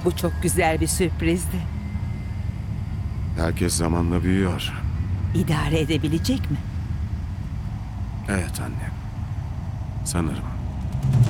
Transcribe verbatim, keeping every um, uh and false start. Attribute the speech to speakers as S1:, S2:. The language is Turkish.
S1: Bu çok güzel bir sürprizdi.
S2: Herkes zamanla büyüyor.
S1: İdare edebilecek mi?
S2: Evet anne. Sanırım.